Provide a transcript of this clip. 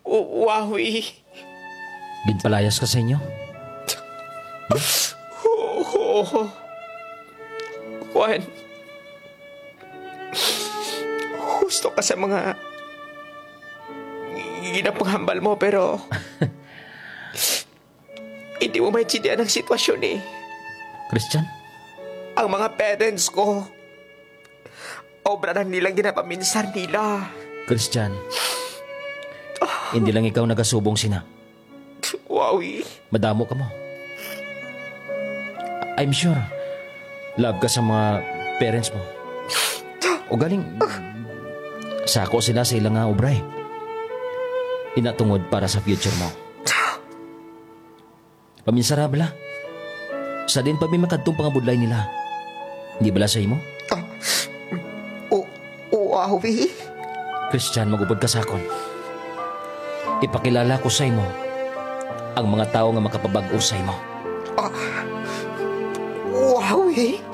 Wawi. Ginpalayas ka sa inyo? Oo. Juan. Gusto ka sa mga ginapanghambal mo pero hindi mo maintindihan ang sitwasyon eh. Christian? Ang mga parents ko, obra na nilang ginapaminsan nila. Christian, hindi lang ikaw nagasubong sina. Wawi. Madamo ka mo. I'm sure, love ka sa mga parents mo. O galing, sako sila sa ilang nga obra eh. Inatungod para sa future mo. Paminsarabla. Sa din pa may makadtong pangabudlay nila. Hindi bala sa imo? Wawi. Christian, magupod ka sakon. Ipakilala ko sa imo ang mga tao nga makapabag-o sa imo. Wawi.